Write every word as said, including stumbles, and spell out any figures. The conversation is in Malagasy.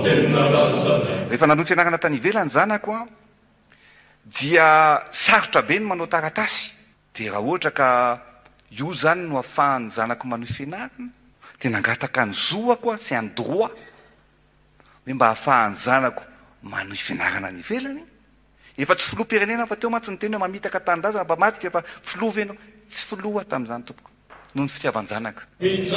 rehefa nanohy fianarana tany ivelany zanako a dia sarotra be ny manao taratasy dia raha ohatra ka io zany no ahafahan'ny zanako manohy fianarana dia nangataka ny zoako a sy any droit hoe mba ahafahan'ny zanako manohy fianarana ny ivelany efa tsy filoha-pirenena fa teo mantsy ny teny hoe mamitaka tanindrazana mba maty fa efa filova ianao tsy filoha tamin'izany tompoko noho ny fitiavan-janaka